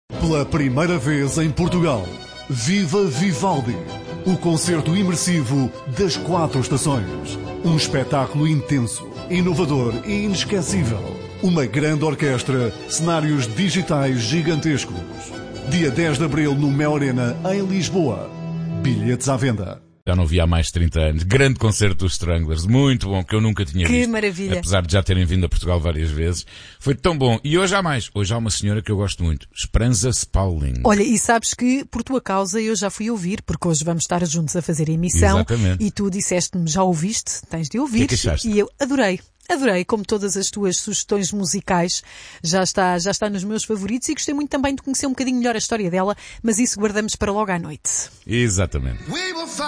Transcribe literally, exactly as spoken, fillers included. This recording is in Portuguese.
Pela primeira vez em Portugal, Viva Vivaldi, o concerto imersivo das quatro estações. Um espetáculo intenso, inovador e inesquecível. Uma grande orquestra, cenários digitais gigantescos. Dia dez de abril no Mel Arena, em Lisboa. Bilhetes à venda. Já não vi há mais de trinta anos. Grande concerto dos Stranglers. Muito bom, que eu nunca tinha que visto. Que maravilha. Apesar de já terem vindo a Portugal várias vezes. Foi tão bom. E hoje há mais. Hoje há uma senhora que eu gosto muito. Esperança Spaulding. Olha, e sabes que por tua causa eu já fui ouvir, porque hoje vamos estar juntos a fazer a emissão. Exatamente. E tu disseste-me, já ouviste? Tens de ouvir. Que é que achaste? E eu adorei. Adorei, como todas as tuas sugestões musicais, já está, já está nos meus favoritos, e gostei muito também de conhecer um bocadinho melhor a história dela, mas isso guardamos para logo à noite. Exatamente.